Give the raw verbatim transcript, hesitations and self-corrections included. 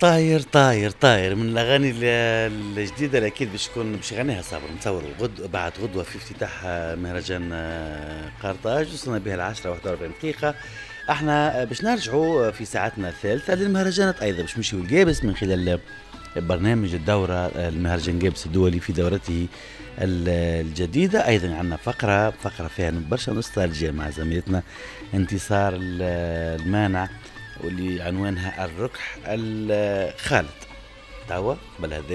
طاير طاير طاير من الأغاني ال الجديدة اللي أكيد باش تكون باش يغنيها صابر نتصوّروا غد بعد غدوة في افتتاح آه، مهرجان آه، قرطاج، وصلنا بها ل10 وواحد وأربعين دقيقة. إحنا باش نرجعوا في ساعتنا الثالثة للمهرجانات أيضًا، باش نمشيو لجابس من خلال برنامج الدورة آه، المهرجان جابس الدولي في دورته ال الجديدة. أيضًا عندنا فقرة فقرة فيها برشا نوستالجيا مع زميلتنا انتصار ال المانع، واللي عنوانها الركح الخالد. توا قبل هذا